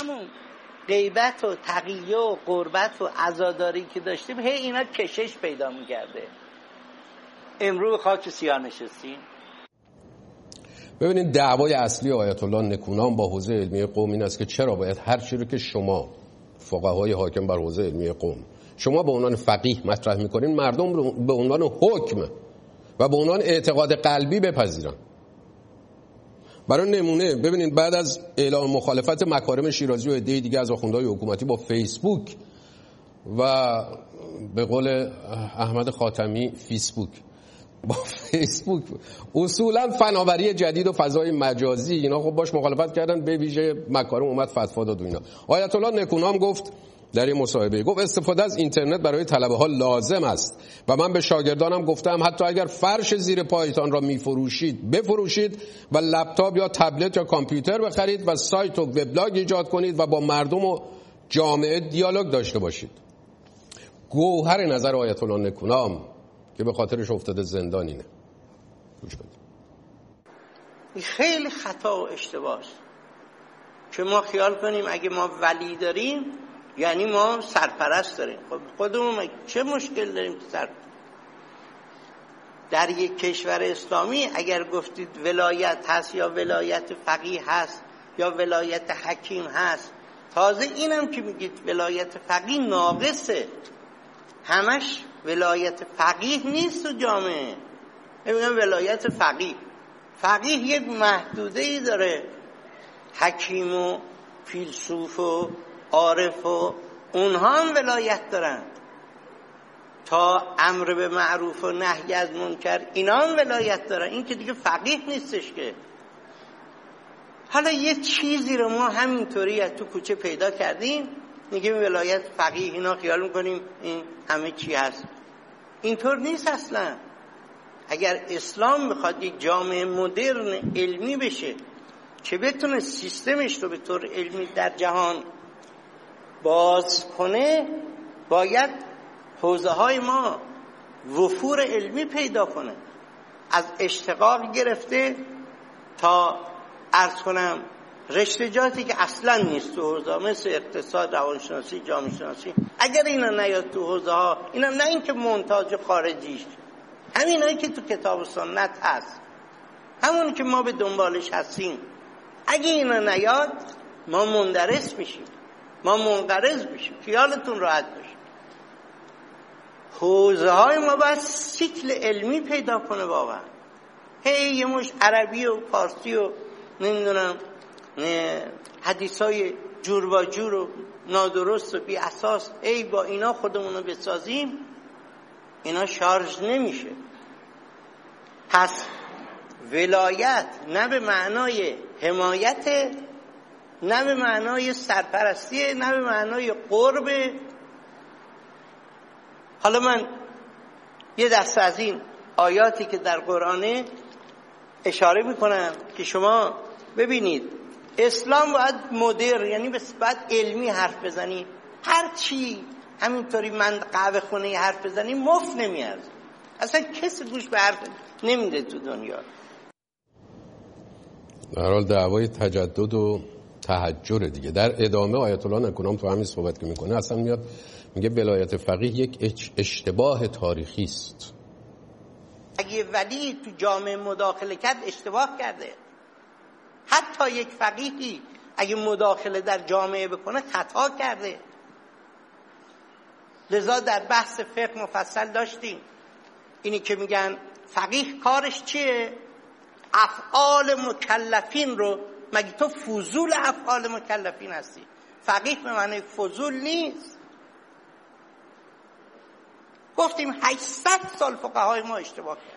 همون غیبت و تقیه و قربت و عزاداری که داشتیم هی اینا کشش پیدا می‌کرده. امروز خاک سیاه نشستیم. ببینید دعوای اصلی آیت الله نکونام با حوزه علمی قم این است که چرا باید هر چیزی رو که شما فقهای حاکم بر حوزه علمی قم شما به عنوان فقیه مطرح می‌کنین مردم رو به عنوان حکم و به عنوان اعتقاد قلبی بپذیرن. برای نمونه ببینید بعد از اعلام مخالفت مکارم شیرازی و عده دیگه از آخوندهای حکومتی با فیسبوک و به قول احمد خاتمی فیسبوک با فیسبوک اصولا فناوری جدید و فضای مجازی اینا خب باش مخالفت کردن، به ویژه مکارم اومد فتوا داد و اینا. آیت الله نکونام گفت در این مصاحبه گفت استفاده از اینترنت برای طلبه ها لازم است و من به شاگردانم گفتم حتی اگر فرش زیر پایتان را میفروشید بفروشید و لپتاپ یا تبلت یا کامپیوتر بخرید و سایت و وبلاگ ایجاد کنید و با مردم و جامعه دیالوگ داشته باشید. گوهر نظر آیت الله نکونام که به خاطرش افتاده زندان اینه. گوش بدید. خیلی خطا و اشتباهه که ما خیال کنیم اگه ما ولی داریم یعنی ما سرپرست داریم. خب خودمون چه مشکل داریم که در یک کشور اسلامی اگر گفتید ولایت هست یا ولایت فقیه هست یا ولایت حکیم هست، تازه اینم که میگید ولایت فقیه ناقصه، همش ولایت فقیه نیست تو جامعه. میگم ولایت فقیه یک محدوده‌ای داره، حکیم و فیلسوف و عارف و اونها هم ولایت دارن، تا امر به معروف و نهی از منکر اینا هم ولایت دارن. این که دیگه فقیه نیستش که. حالا یه چیزی رو ما همینطوری از تو کوچه پیدا کردیم میگیم ولایت فقیه، اینا خیال میکنیم این همه چی هست. اینطور نیست اصلا. اگر اسلام بخواد یک جامعه مدرن علمی بشه که بتونه سیستمش رو به طور علمی در جهان باز کنه، باید حوزه های ما وفور علمی پیدا کنه، از اشتقاق گرفته تا عرض کنم رشته‌جاتی که اصلا نیست تو حوزه مثل اقتصاد، روانشناسی، جامعه شناسی. اگر اینا نیاد تو حوزه ها، اینا نه اینکه مونتاژ خارجیش، همینایی که تو کتاب و سنت هست، همونی که ما به دنبالش هستیم، اگه اینا نیاد ما مندرس میشیم، ما منقرض میشیم. خیالتون راحت باشه. حوزه های ما باید سیکل علمی پیدا کنه واقعا. یه مش عربی و فارسی و نمیدونم حدیث های جور با جور و نادرست و بی اساس با اینا خودمونو بسازیم، اینا شارژ نمیشه. پس ولایت نه به معنای حمایت، نه به معنای سرپرستی، نه به معنای قرب. حالا من یه دسته از این آیاتی که در قرآنه اشاره میکنم که شما ببینید اسلام باید مدرن، یعنی باید علمی حرف بزنی. هر چی همینطوری من قهوه خونه حرف بزنی مفت نمیارزه، اصلا کسی گوش به حرف نمیده تو دنیا. در حال دعوای تجدد و تحجر دیگه. در ادامه آیت الله نکونام تو همین صحبت که میکنه اصلا میاد میگه ولایت فقیه یک اشتباه تاریخی است. اگه ولی تو جامعه مداخله کرد اشتباه کرده. حتی یک فقیهی اگه مداخله در جامعه بکنه خطا کرده. لذا در بحث فقه مفصل داشتیم اینی که میگن فقیه کارش چیه؟ افعال مکلفین رو، مگه تو فضول افعال مکلفین هستی؟ فقیه به معنی فضول نیست. گفتیم 800 سال فقهای ما اشتباه کرد.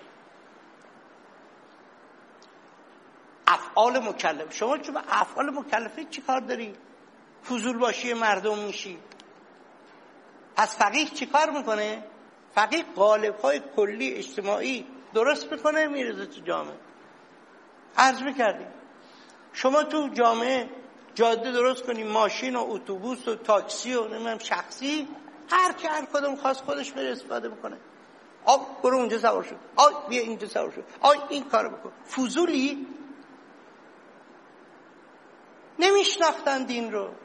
افعال مکلف، شما چون افعال مکلفین چی کار داری؟ فضول باشی مردم میشی. پس فقیه چی کار میکنه؟ فقیه قالب‌های کلی اجتماعی درست میکنه میرزه تو جامعه. عرض میکردیم شما تو جامعه جاده درست کنی، ماشین و اتوبوس و تاکسی و نمیدونم شخصی، هر کدوم خواست خودش بره استفاده بکنه. برو اونجا سوار شد، بیا اینجا سوار شد، این کارو بکن. فضولی؟ نمیشناختن دین رو.